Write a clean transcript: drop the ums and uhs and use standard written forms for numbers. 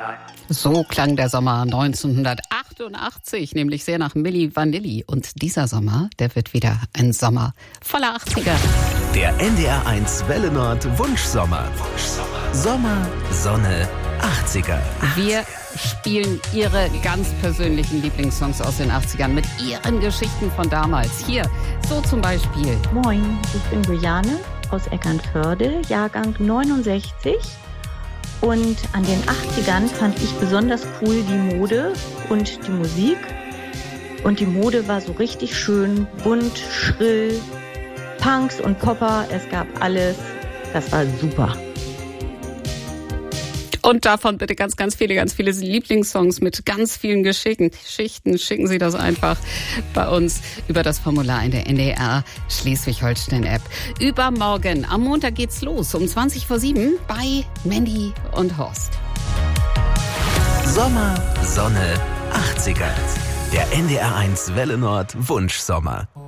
So klang der Sommer 1988, nämlich sehr nach Milli Vanilli. Und dieser Sommer, der wird wieder ein Sommer voller 80er. Der NDR1 Welle Nord Wunschsommer. Sommer, Sonne, 80er. Wir spielen Ihre ganz persönlichen Lieblingssongs aus den 80ern mit Ihren Geschichten von damals. Hier, so zum Beispiel. Moin, ich bin Juliane aus Eckernförde, Jahrgang 69. Und an den 80ern fand ich besonders cool die Mode und die Musik. Und die Mode war so richtig schön, bunt, schrill, Punks und Popper, es gab alles. Das war super. Und davon bitte ganz viele Lieblingssongs mit ganz vielen Geschichten. Schicken Sie das einfach bei uns über das Formular in der NDR Schleswig-Holstein-App. Übermorgen, am Montag geht's los, um 20:07 bei Mandy und Horst. Sommer, Sonne, 80er. Der NDR1 Welle Nord Wunschsommer.